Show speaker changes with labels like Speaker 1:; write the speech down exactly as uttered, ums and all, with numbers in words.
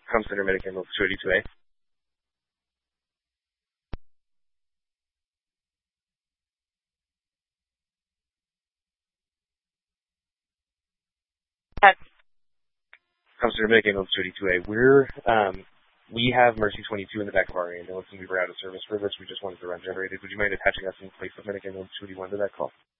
Speaker 1: Home Center Medic Ambulance two eighty-two A.
Speaker 2: Yes.
Speaker 1: Home Center Medic Ambulance two eighty-two A. We're, um, we have Mercy twenty-two in the back of our ambulance, and we were out of service for this. We just wanted to run generated. Would you mind attaching us in place of Medic Ambulance two eighty-one to that call?